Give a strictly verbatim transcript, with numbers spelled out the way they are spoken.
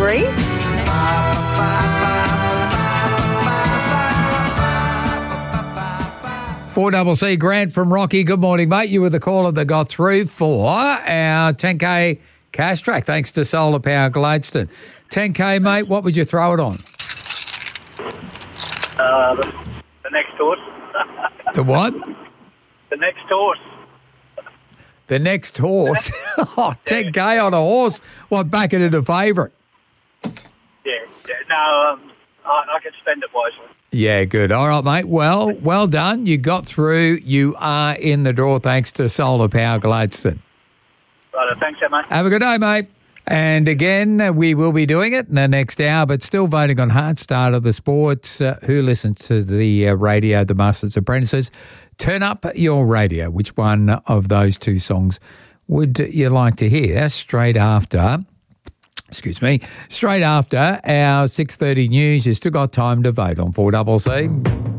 three. four double C Grant from Rocky. Good morning, mate. You were the caller that got through for our ten K cash track, thanks to Solar Power Gladstone. ten K, mate, what would you throw it on? Uh, the, the next horse. The what? The next horse. The next horse? Oh, ten K on a horse? What, back it into favourite? Yeah, yeah. No, um, I, I can spend it wisely. Yeah, good. All right, mate. Well, well done. You got through. You are in the draw thanks to Solar Power Gladstone. Right, thanks, mate. Have a good day, mate. And again, uh, we will be doing it in the next hour, but still voting on Hard Start of the Sports. Uh, who listens to the uh, radio, the Masters Apprentices? Turn up your radio. Which one of those two songs would you like to hear straight after, excuse me, straight after our six thirty news? You've still got time to vote on four double C.